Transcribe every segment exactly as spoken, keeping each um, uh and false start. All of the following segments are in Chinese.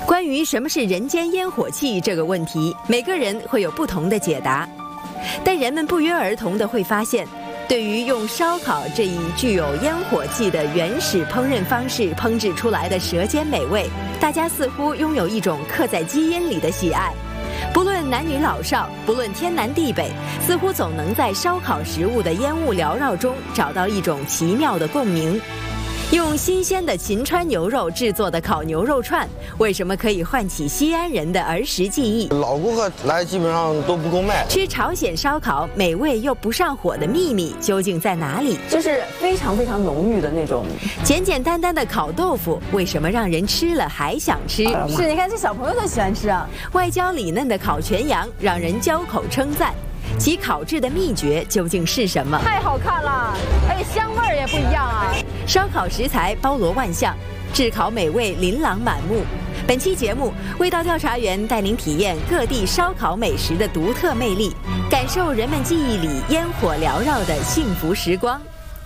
关于什么是人间烟火气这个问题，每个人会有不同的解答，但人们不约而同地会发现，对于用烧烤这一具有烟火气的原始烹饪方式烹制出来的舌尖美味，大家似乎拥有一种刻在基因里的喜爱。不论男女老少，不论天南地北，似乎总能在烧烤食物的烟雾缭绕中找到一种奇妙的共鸣。用新鲜的秦川牛肉制作的烤牛肉串，为什么可以唤起西安人的儿时记忆？ 老顾客来基本上都不够卖。 吃朝鲜烧烤美味又不上火的秘密究竟在哪里？ 就是非常非常浓郁的那种。 简简单单的烤豆腐，为什么让人吃了还想吃？ 是，你看这小朋友都喜欢吃啊。 外焦里嫩的烤全羊，让人交口称赞。其烤制的秘诀究竟是什么？ 太好看了，而且香味儿也不一样啊。 烧烤食材包罗万象，炙烤美味琳琅满目。本期节目，味道调查员带您体验各地烧烤美食的独特魅力，感受人们记忆里烟火缭绕的幸福时光。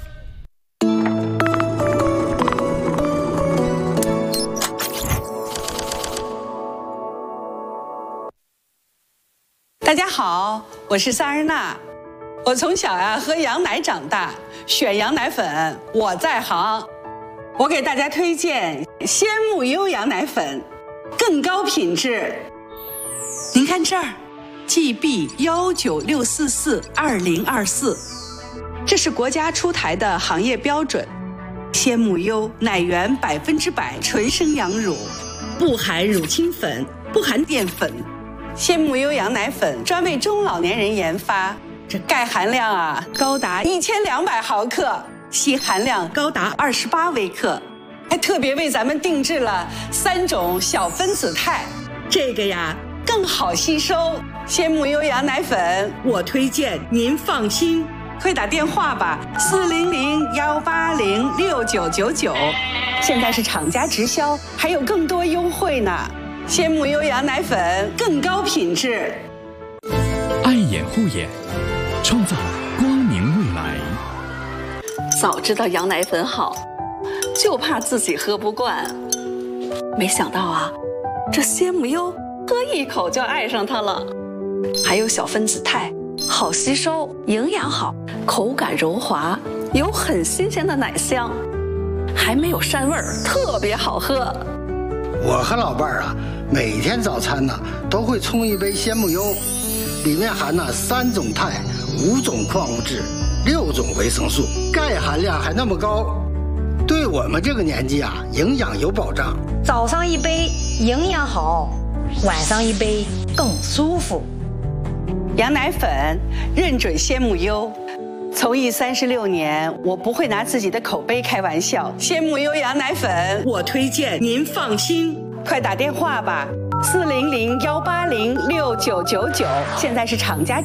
大家好，我是萨日娜。我从小呀喝羊奶长大，选羊奶粉我在行。我给大家推荐鲜木优羊奶粉，更高品质。您看这儿 ，G B 幺九六四四二零二四，这是国家出台的行业标准。鲜木优奶源百分之百纯生羊乳，不含乳清粉，不含淀粉。鲜木优羊奶粉专为中老年人研发，这钙含量啊高达一千两百毫克，硒含量高达二十八微克，还特别为咱们定制了三种小分子肽，这个呀更好吸收。鲜木优羊奶粉，我推荐您放心，快打电话吧，四零零幺八零六九九九，现在是厂家直销，还有更多优惠呢。鲜木优羊奶粉更高品质， 爱眼护眼，创造光明未来。 早知道羊奶粉好，就怕自己喝不惯。没想到啊，这鲜木优喝一口就爱上它了。还有小分子肽，好吸收，营养好，口感柔滑，有很新鲜的奶香，还没有膻味儿，特别好喝。 我和老伴儿啊，每天早餐呢都会冲一杯鲜木优，里面含了三种肽、五种矿物质、六种维生素，钙含量还那么高，对我们这个年纪啊，营养有保障。 早上一杯营养好，晚上一杯更舒服。 羊奶粉认准鲜木优。从艺三十六年，我不会拿自己的口碑开玩笑。鲜木优羊奶粉，我推荐您放心，快打电话吧，四零零幺八零六九九九，现在是厂家